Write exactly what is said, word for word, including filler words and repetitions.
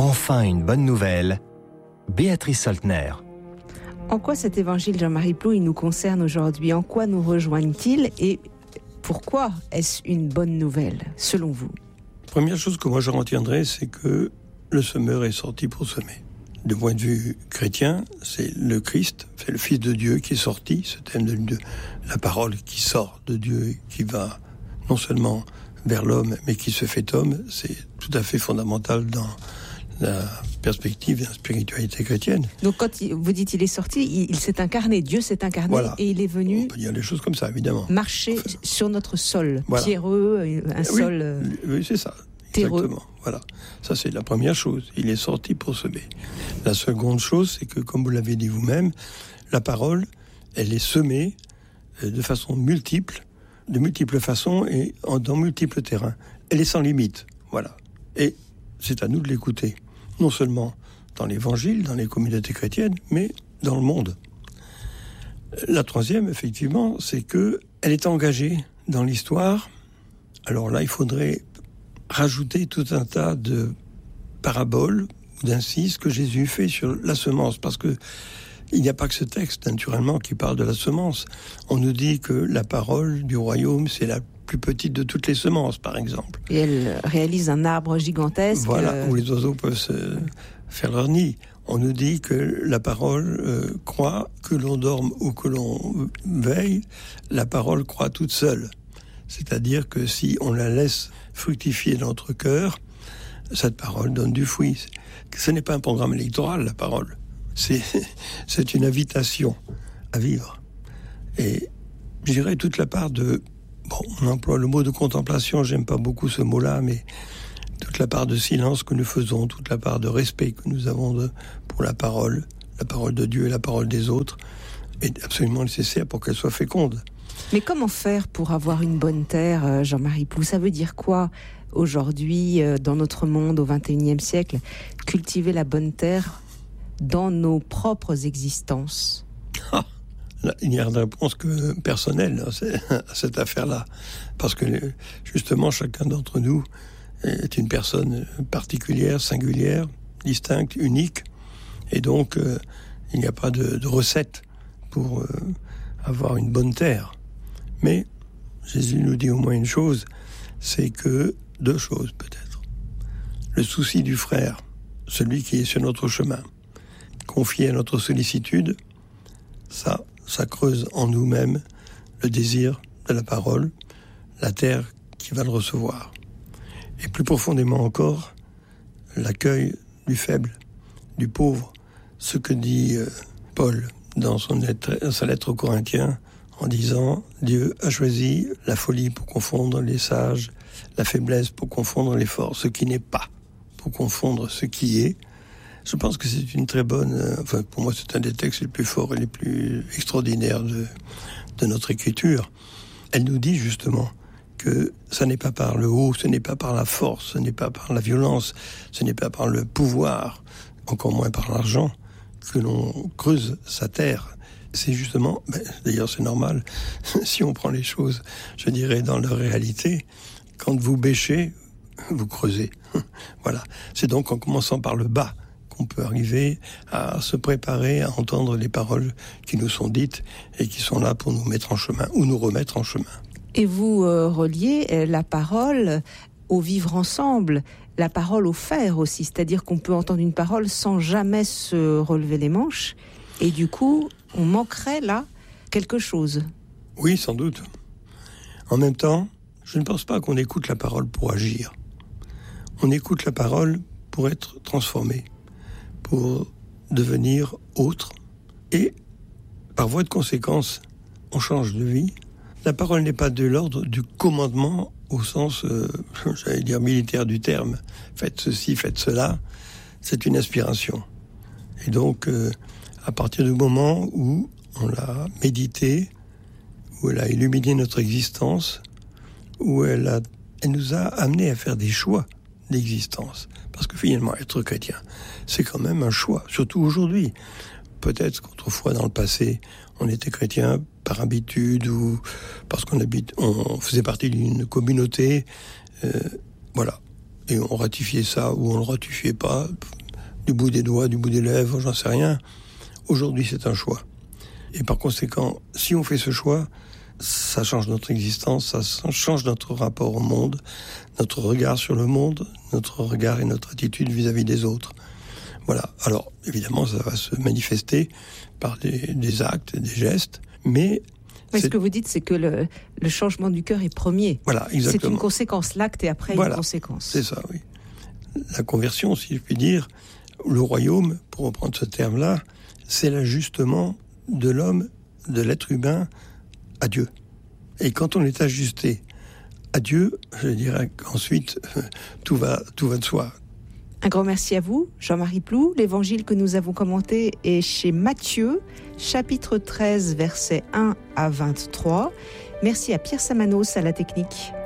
Enfin une bonne nouvelle, Béatrice Soltner. En quoi cet évangile, Jean-Marie Ploux, il nous concerne aujourd'hui? En quoi nous rejoignent-ils et pourquoi est-ce une bonne nouvelle, selon vous? Première chose que moi je retiendrai, c'est que le semeur est sorti pour semer. Du point de vue chrétien, c'est le Christ, c'est le Fils de Dieu qui est sorti, ce thème de, de la parole qui sort de Dieu et qui va non seulement vers l'homme, mais qui se fait homme, c'est tout à fait fondamental dans la perspective et la spiritualité chrétienne. Donc quand il, vous dites il est sorti, il, il s'est incarné, Dieu s'est incarné, voilà. Et il est venu... On peut dire des choses comme ça, évidemment. Marcher enfin, sur notre sol, voilà. Pierreux, un oui, sol... Euh, oui, c'est ça. Terreux. Exactement, voilà. Ça, c'est la première chose. Il est sorti pour semer. La seconde chose, c'est que, comme vous l'avez dit vous-même, la parole, elle est semée de façon multiple, de multiples façons et dans multiples terrains. Elle est sans limite, voilà. Et c'est à nous de l'écouter. Non seulement dans l'Évangile, dans les communautés chrétiennes, mais dans le monde. La troisième, effectivement, c'est que elle est engagée dans l'histoire. Alors là, il faudrait rajouter tout un tas de paraboles ou d'incises que Jésus fait sur la semence, parce que il n'y a pas que ce texte, naturellement, qui parle de la semence. On nous dit que la parole du royaume, c'est la plus petite de toutes les semences, par exemple. Et elle réalise un arbre gigantesque. Voilà, euh... où les oiseaux peuvent se faire leur nid. On nous dit que la parole euh, croit, que l'on dorme ou que l'on veille, la parole croit toute seule. C'est-à-dire que si on la laisse fructifier dans notre cœur, cette parole donne du fruit. Ce n'est pas un programme électoral, la parole. C'est, c'est une invitation à vivre. Et je dirais toute la part de... Bon, on emploie le mot de contemplation, j'aime pas beaucoup ce mot-là, mais toute la part de silence que nous faisons, toute la part de respect que nous avons de, pour la parole, la parole de Dieu et la parole des autres, est absolument nécessaire pour qu'elle soit féconde. Mais comment faire pour avoir une bonne terre, Jean-Marie Ploux? Ça veut dire quoi aujourd'hui, dans notre monde, au vingt et unième siècle, cultiver la bonne terre dans nos propres existences? Ah, là, il n'y a de réponse que personnelle à cette affaire-là. Parce que, justement, chacun d'entre nous est une personne particulière, singulière, distincte, unique. Et donc, euh, il n'y a pas de, de recette pour euh, avoir une bonne terre. Mais Jésus nous dit au moins une chose, c'est que, deux choses peut-être. Le souci du frère, celui qui est sur notre chemin, confié à notre sollicitude, ça, ça creuse en nous-mêmes le désir de la parole, la terre qui va le recevoir. Et plus profondément encore, l'accueil du faible, du pauvre, ce que dit euh, Paul dans son lettre, sa lettre aux Corinthiens, en disant « Dieu a choisi la folie pour confondre les sages, la faiblesse pour confondre les forts, ce qui n'est pas pour confondre ce qui est ». Je pense que c'est une très bonne... Euh, enfin, pour moi, c'est un des textes les plus forts et les plus extraordinaires de, de notre écriture. Elle nous dit justement que ça n'est pas par le haut, ce n'est pas par la force, ce n'est pas par la violence, ce n'est pas par le pouvoir, encore moins par l'argent, que l'on creuse sa terre. C'est justement, ben, d'ailleurs c'est normal, si on prend les choses, je dirais, dans leur réalité, quand vous bêchez, vous creusez. Voilà. C'est donc en commençant par le bas qu'on peut arriver à se préparer à entendre les paroles qui nous sont dites et qui sont là pour nous mettre en chemin ou nous remettre en chemin. Et vous euh, reliez euh, la parole au vivre ensemble, la parole au faire aussi, c'est-à-dire qu'on peut entendre une parole sans jamais se relever les manches, et du coup, on manquerait là quelque chose. Oui, sans doute. En même temps, je ne pense pas qu'on écoute la parole pour agir. On écoute la parole pour être transformé, pour devenir autre, et par voie de conséquence, on change de vie. La parole n'est pas de l'ordre du commandement au sens, euh, j'allais dire, militaire du terme. Faites ceci, faites cela. C'est une inspiration. Et donc, euh, à partir du moment où on l'a médité, où elle a illuminé notre existence, où elle, a, elle nous a amené à faire des choix d'existence. Parce que finalement, être chrétien, c'est quand même un choix, surtout aujourd'hui. Peut-être qu'autrefois, dans le passé, on était chrétien par habitude ou parce qu'on habite, on faisait partie d'une communauté. Euh, voilà. et on ratifiait ça ou on le ratifiait pas, du bout des doigts, du bout des lèvres, j'en sais rien. Aujourd'hui, c'est un choix. Et par conséquent, si on fait ce choix, ça change notre existence, ça change notre rapport au monde, notre regard sur le monde, notre regard et notre attitude vis-à-vis des autres. Voilà. Alors, évidemment, ça va se manifester par des, des actes, des gestes, mais... Mais ce que vous dites, c'est que le, le changement du cœur est premier. Voilà, exactement. C'est une conséquence, l'acte, et après voilà, une conséquence. C'est ça, oui. La conversion, si je puis dire, le royaume, pour reprendre ce terme-là, c'est l'ajustement de l'homme, de l'être humain, à Dieu. Et quand on est ajusté à Dieu, je dirais qu'ensuite, tout va, tout va de soi. Un grand merci à vous, Jean-Marie Ploux. L'évangile que nous avons commenté est chez Matthieu, chapitre treize, versets un à vingt-trois. Merci à Pierre Samanos à la technique.